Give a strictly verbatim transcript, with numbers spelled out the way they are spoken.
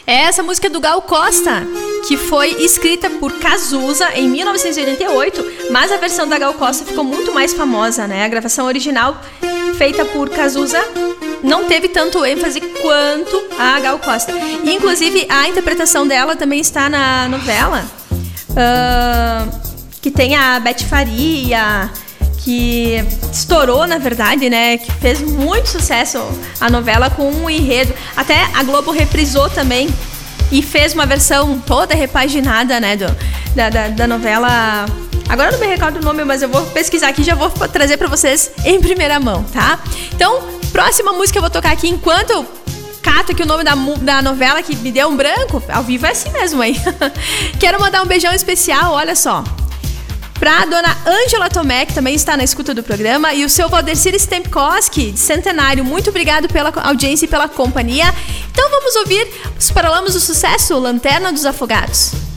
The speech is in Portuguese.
Essa música é do Gal Costa, que foi escrita por Cazuza em mil novecentos e oitenta e oito, mas a versão da Gal Costa ficou muito mais famosa, né? A gravação original feita por Cazuza não teve tanto ênfase quanto a Gal Costa. E, inclusive, a interpretação dela também está na novela, uh, que tem a Beth Faria, que estourou, na verdade, né? Que fez muito sucesso a novela com um enredo. Até a Globo reprisou também e fez uma versão toda repaginada, né? Do, da, da, da novela. Agora eu não me recordo o nome, mas eu vou pesquisar aqui e já vou trazer pra vocês em primeira mão, tá? Então, próxima música eu vou tocar aqui enquanto eu cato aqui o nome da, da novela, que me deu um branco. Ao vivo é assim mesmo aí. Quero mandar um beijão especial, olha só, pra dona Ângela Tomé, que também está na escuta do programa, e o seu Valdecir Stempkowski, de Centenário. Muito obrigado pela audiência e pela companhia. Então vamos ouvir os Paralamas do Sucesso, Lanterna dos Afogados.